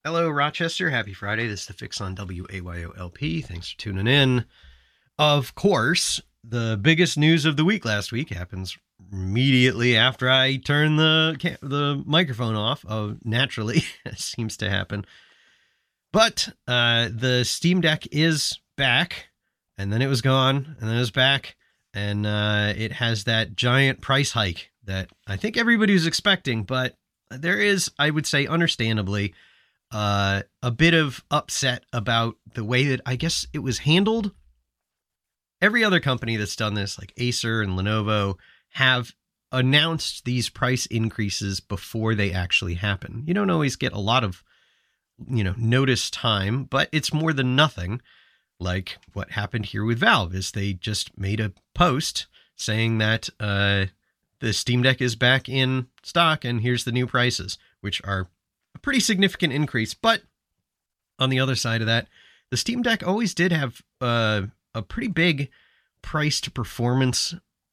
Hello, Rochester. Happy Friday. This is The Fix on WAYOLP. Thanks for tuning in. Of course, the biggest news of the week last week happens immediately after I turn the microphone off. Naturally, it seems to happen. But the Steam Deck is back, and then it was gone, and then it was back, and it has that giant price hike that I think everybody was expecting, but there is, I would say, understandably, a bit of upset about the way that I guess it was handled. Every other company that's done this, like Acer and Lenovo, have announced these price increases before they actually happen. You don't always get a lot of, notice time, but it's more than nothing. Like what happened here with Valve is they just made a post saying that the Steam Deck is back in stock and here's the new prices, which are a pretty significant increase. But on the other side of that, the Steam Deck always did have a pretty big price to performance,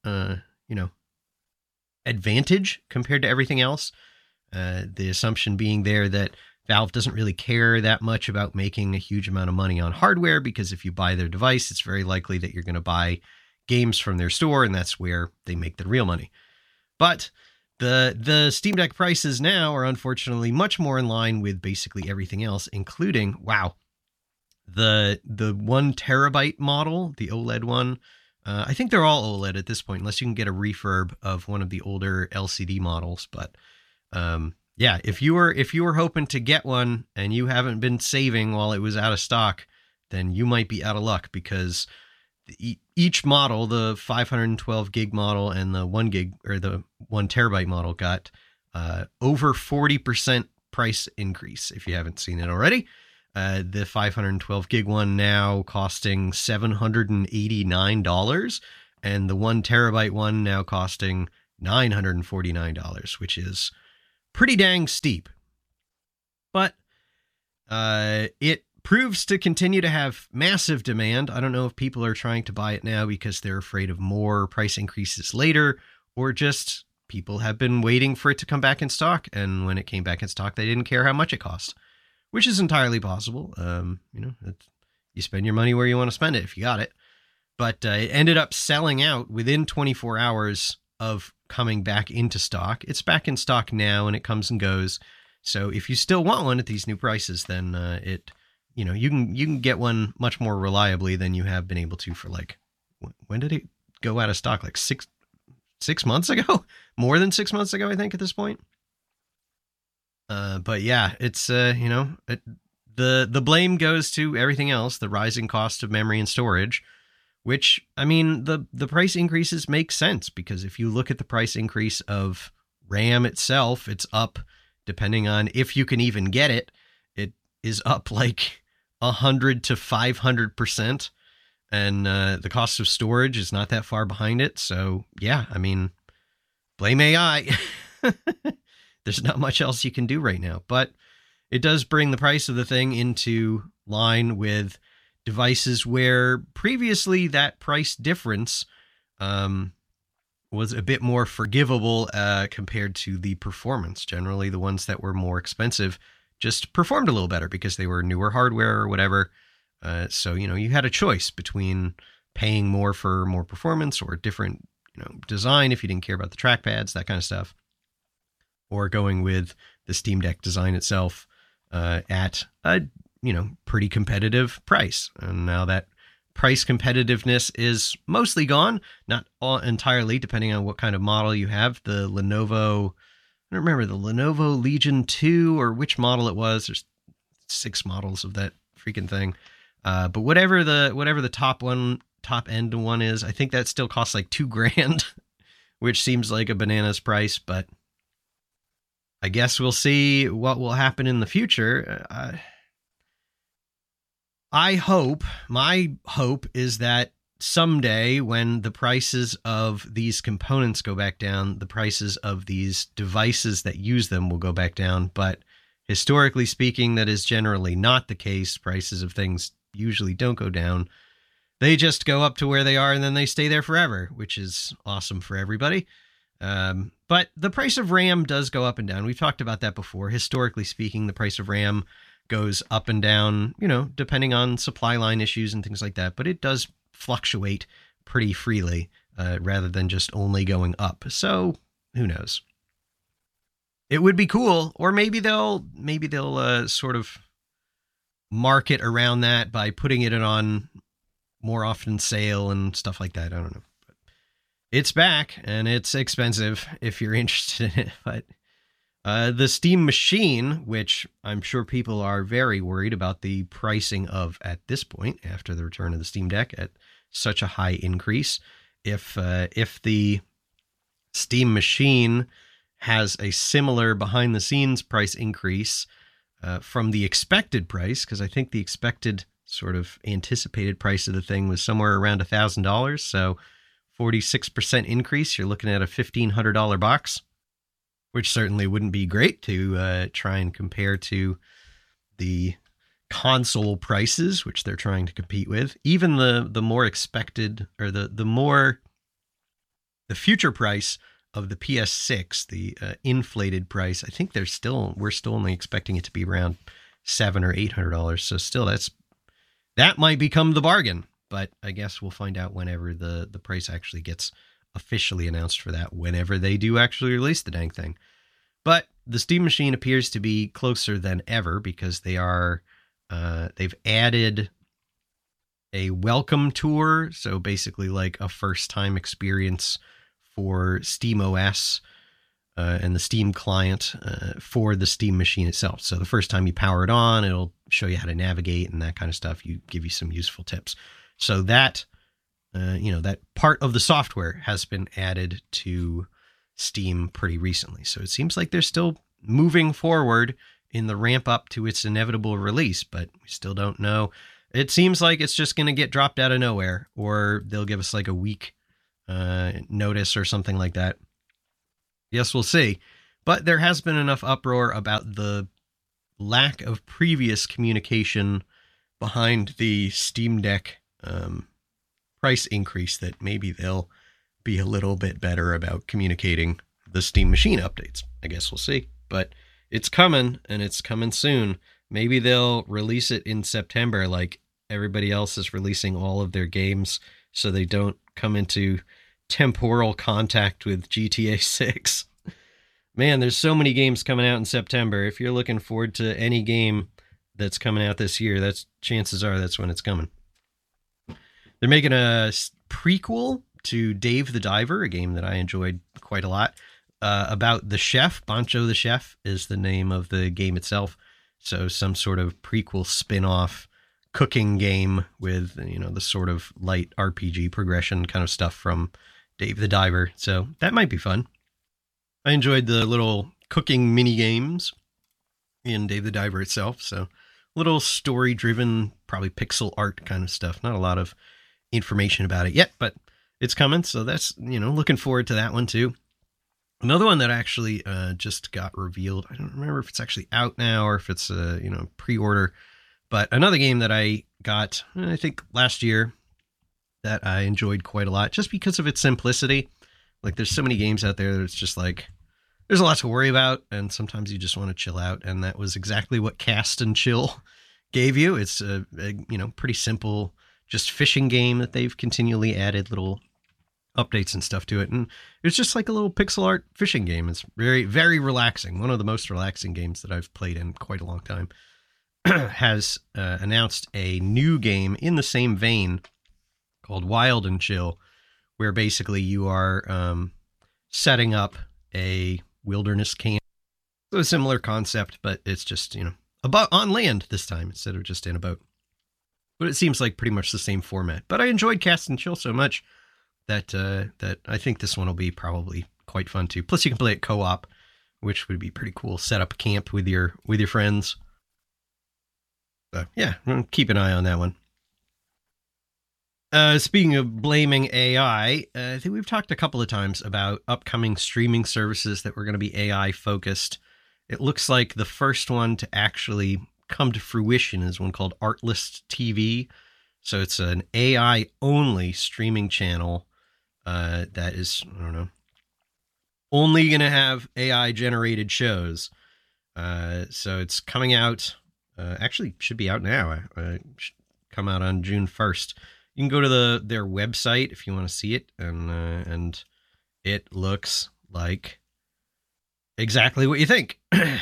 advantage compared to everything else. The assumption being there that Valve doesn't really care that much about making a huge amount of money on hardware, because if you buy their device, it's very likely that you're going to buy games from their store, and that's where they make the real money. But the Steam Deck prices now are unfortunately much more in line with basically everything else, including, the 1 terabyte model, the OLED one. I think they're all OLED at this point, unless you can get a refurb of one of the older LCD models. But if you were hoping to get one and you haven't been saving while it was out of stock, then you might be out of luck, because each model, the 512 gig model and the 1 gig or the 1 terabyte model, got over 40% price increase. If you haven't seen it already, the 512 gig one now costing $789, and the 1 terabyte one now costing $949, which is pretty dang steep. But it proves to continue to have massive demand. I don't know if people are trying to buy it now because they're afraid of more price increases later, or just people have been waiting for it to come back in stock, and when it came back in stock, they didn't care how much it cost, which is entirely possible. You spend your money where you want to spend it if you got it. But it ended up selling out within 24 hours of coming back into stock. It's back in stock now, and it comes and goes. So if you still want one at these new prices, then you can get one much more reliably than you have been able to for, like, when did it go out of stock? Like six months ago, more than 6 months ago, I think, at this point. But yeah, it's the blame goes to everything else, the rising cost of memory and storage, which, I mean, the price increases make sense, because if you look at the price increase of RAM itself, it's up, depending on if you can even get it, it is up like 100 to 500%. And the cost of storage is not that far behind it. So yeah, I mean, blame AI. There's not much else you can do right now, but it does bring the price of the thing into line with devices where previously that price difference was a bit more forgivable compared to the performance. Generally, the ones that were more expensive just performed a little better because they were newer hardware or whatever. So, you had a choice between paying more for more performance or different, design if you didn't care about the trackpads, that kind of stuff, or going with the Steam Deck design itself at a, pretty competitive price. And now that price competitiveness is mostly gone, not all entirely, depending on what kind of model you have. The Lenovo, I don't remember, the Lenovo Legion 2 or which model it was. There's 6 models of that freaking thing. But whatever the top end one is, I think that still costs like $2,000, which seems like a bananas price, but I guess we'll see what will happen in the future. My hope is that someday when the prices of these components go back down, the prices of these devices that use them will go back down. But historically speaking, that is generally not the case. Prices of things usually don't go down. They just go up to where they are and then they stay there forever, which is awesome for everybody. But the price of RAM does go up and down. We've talked about that before. Historically speaking, the price of RAM goes up and down, depending on supply line issues and things like that. But it does fluctuate pretty freely rather than just only going up. So who knows? It would be cool, or maybe they'll sort of market around that by putting it on more often sale and stuff like that. I don't know. But it's back and it's expensive if you're interested in it. But the Steam Machine, which I'm sure people are very worried about the pricing of at this point after the return of the Steam Deck at such a high increase. If the Steam Machine has a similar behind the scenes price increase from the expected price, because I think the expected sort of anticipated price of the thing was somewhere around $1,000. So 46% increase, you're looking at a $1,500 box, which certainly wouldn't be great to try and compare to the console prices, which they're trying to compete with. Even the more expected, or the future price of the PS6, the inflated price, I think we're still only expecting it to be around $700 or $800. So still, that might become the bargain. But I guess we'll find out whenever the price actually gets officially announced for that, whenever they do actually release the dang thing. But the Steam Machine appears to be closer than ever, because they've added a welcome tour. So basically like a first time experience for SteamOS and the Steam client for the Steam Machine itself. So the first time you power it on, it'll show you how to navigate and that kind of stuff. Give you some useful tips. So that, that part of the software has been added to Steam pretty recently. So it seems like they're still moving forward in the ramp up to its inevitable release, but we still don't know. It seems like it's just going to get dropped out of nowhere, or they'll give us like a week notice or something like that. Yes, we'll see. But there has been enough uproar about the lack of previous communication behind the Steam Deck price increase that maybe they'll be a little bit better about communicating the Steam Machine updates. I guess we'll see. But it's coming, and it's coming soon. Maybe they'll release it in September like everybody else is releasing all of their games, so they don't come into temporal contact with GTA 6. Man, there's so many games coming out in September. If you're looking forward to any game that's coming out this year, chances are that's when it's coming. They're making a prequel to Dave the Diver, a game that I enjoyed quite a lot, about the chef. Bancho the Chef is the name of the game itself. So some sort of prequel spin-off cooking game with, the sort of light RPG progression kind of stuff from Dave the Diver. So that might be fun. I enjoyed the little cooking mini games in Dave the Diver itself. So little story-driven, probably pixel art kind of stuff. Not a lot of information about it yet, but it's coming. So that's, looking forward to that one too. Another one that actually just got revealed. I don't remember if it's actually out now or if it's pre-order, but another game that I got, I think last year, that I enjoyed quite a lot just because of its simplicity. Like there's so many games out there that it's just like, there's a lot to worry about, and sometimes you just want to chill out. And that was exactly what Cast and Chill gave you. It's a pretty simple, just fishing game that they've continually added little updates and stuff to it. And it's just like a little pixel art fishing game. It's very, very relaxing. One of the most relaxing games that I've played in quite a long time. Has announced a new game in the same vein called Wild and Chill, where basically you are setting up a wilderness camp. So a similar concept, but it's just, on land this time instead of just in a boat. But it seems like pretty much the same format. But I enjoyed Cast and Chill so much that I think this one will be probably quite fun too. Plus you can play it co-op, which would be pretty cool. Set up a camp with your friends. So yeah, keep an eye on that one. Speaking of blaming AI, I think we've talked a couple of times about upcoming streaming services that were going to be AI focused. It looks like the first one to actually come to fruition is one called Artlist TV. So it's an AI only streaming channel that is, only going to have AI generated shows. So it's coming out Actually, should be out now. Should come out on June 1st. You can go to their website if you want to see it, and it looks like exactly what you think.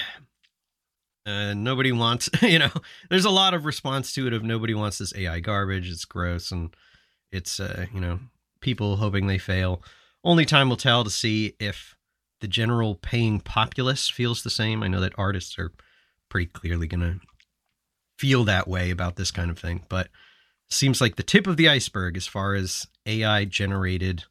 Nobody wants, there's a lot of response to it of nobody wants this AI garbage. It's gross, and it's, people hoping they fail. Only time will tell to see if the general paying populace feels the same. I know that artists are pretty clearly going to feel that way about this kind of thing, but it seems like the tip of the iceberg as far as AI generated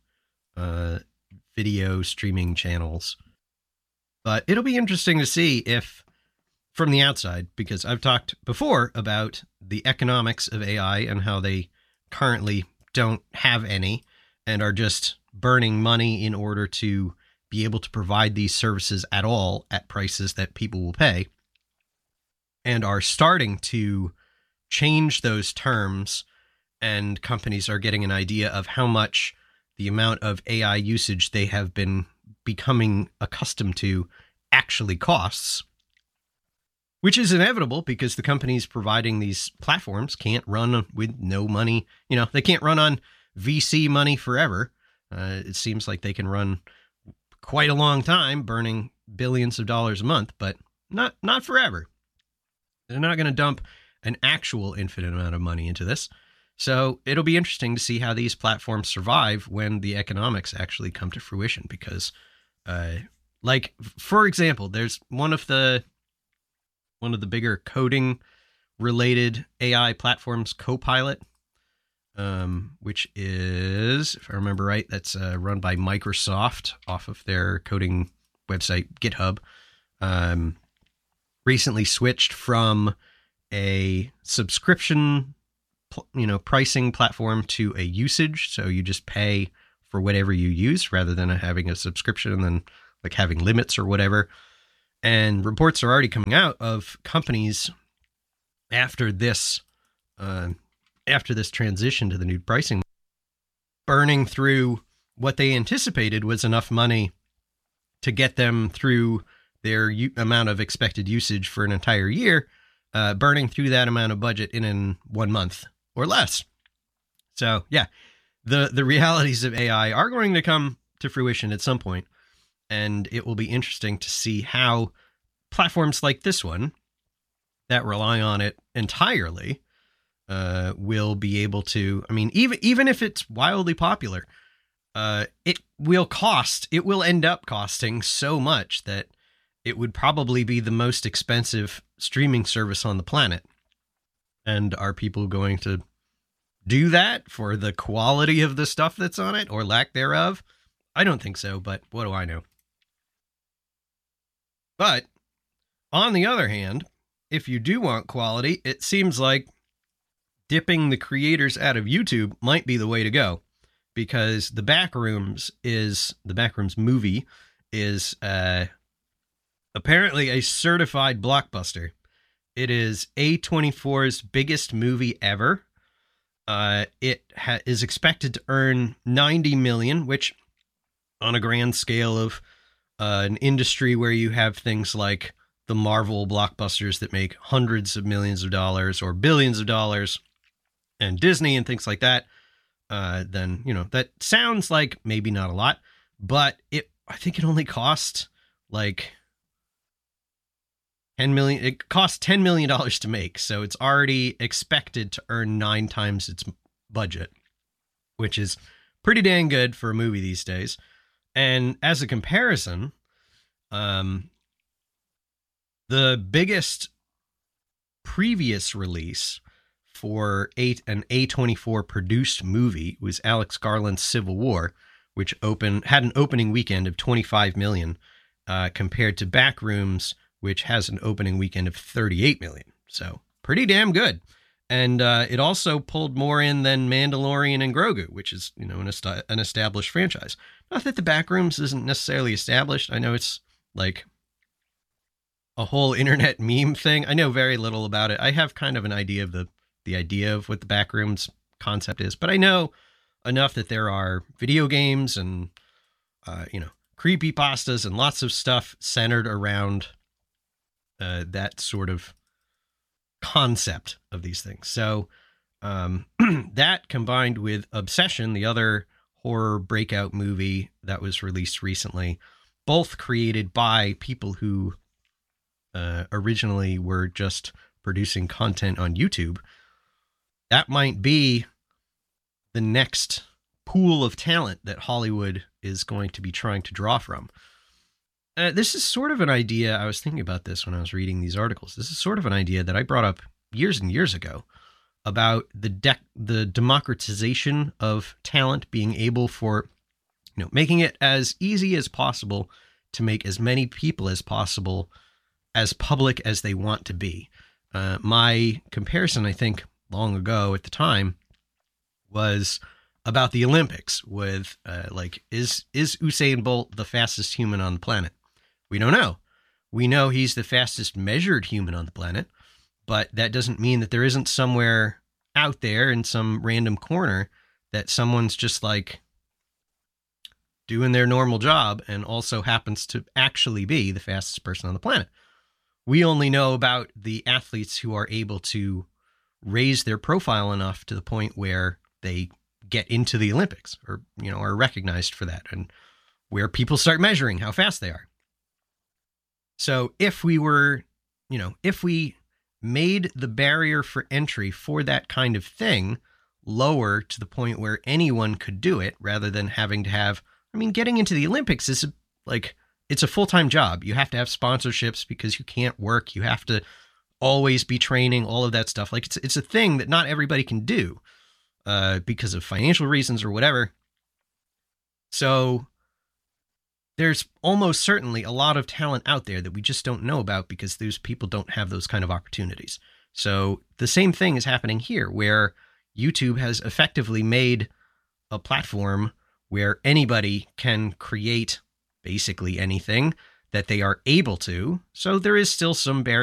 video streaming channels. But it'll be interesting to see if, from the outside, because I've talked before about the economics of AI and how they currently don't have any and are just burning money in order to be able to provide these services at all at prices that people will pay, and are starting to change those terms, and companies are getting an idea of how much the amount of AI usage they have been becoming accustomed to actually costs, which is inevitable because the companies providing these platforms can't run with no money. They can't run on VC money forever. It seems like they can run quite a long time, burning billions of dollars a month, but not forever. They're not going to dump an actual infinite amount of money into this. So it'll be interesting to see how these platforms survive when the economics actually come to fruition. Because, for example, there's one of the bigger coding related AI platforms, Copilot, which is, if I remember right, that's run by Microsoft off of their coding website, GitHub. Recently switched from a subscription, pricing platform to a usage. So you just pay for whatever you use rather than having a subscription and then like having limits or whatever. And reports are already coming out of companies after this transition to the new pricing, burning through what they anticipated was enough money to get them through their amount of expected usage for an entire year, burning through that amount of budget in 1 month or less. So yeah, the realities of AI are going to come to fruition at some point, and it will be interesting to see how platforms like this one that rely on it entirely will be able to, even if it's wildly popular, it will end up costing so much that it would probably be the most expensive streaming service on the planet. And are people going to do that for the quality of the stuff that's on it or lack thereof? I don't think so, but what do I know? But on the other hand, if you do want quality, it seems like dipping the creators out of YouTube might be the way to go, because the Backrooms movie is apparently a certified blockbuster. It is A24's biggest movie ever. It is expected to earn $90 million, which on a grand scale of an industry where you have things like the Marvel blockbusters that make hundreds of millions of dollars or billions of dollars, and Disney and things like that, then, that sounds like maybe not a lot, but I think it only cost like $10 million. It cost $10 million to make, so it's already expected to earn 9 times its budget, which is pretty dang good for a movie these days. And as a comparison, the biggest previous release for an A24 produced movie was Alex Garland's Civil War, which had an opening weekend of $25 million, compared to Backrooms, which has an opening weekend of $38 million. So pretty damn good. And it also pulled more in than Mandalorian and Grogu, which is, an established franchise. Not that the Backrooms isn't necessarily established. I know it's like a whole internet meme thing. I know very little about it. I have kind of an idea of the idea of what the Backrooms concept is, but I know enough that there are video games and, creepypastas and lots of stuff centered around that sort of concept of these things. So that combined with Obsession, the other horror breakout movie that was released recently, both created by people who originally were just producing content on YouTube. That might be the next pool of talent that Hollywood is going to be trying to draw from. This is sort of an idea. I was thinking about this when I was reading these articles. This is sort of an idea that I brought up years and years ago about the democratization of talent, being able for, making it as easy as possible to make as many people as possible as public as they want to be. My comparison, I think, long ago at the time was about the Olympics with is Usain Bolt the fastest human on the planet? We don't know. We know he's the fastest measured human on the planet, but that doesn't mean that there isn't somewhere out there in some random corner that someone's just like doing their normal job and also happens to actually be the fastest person on the planet. We only know about the athletes who are able to raise their profile enough to the point where they get into the Olympics or, are recognized for that, and where people start measuring how fast they are. So if we were, if we made the barrier for entry for that kind of thing lower to the point where anyone could do it rather than having to have, getting into the Olympics is it's a full-time job. You have to have sponsorships because you can't work. You have to always be training, all of that stuff. It's a thing that not everybody can do because of financial reasons or whatever. So there's almost certainly a lot of talent out there that we just don't know about because those people don't have those kind of opportunities. So the same thing is happening here, where YouTube has effectively made a platform where anybody can create basically anything that they are able to. So there is still some barrier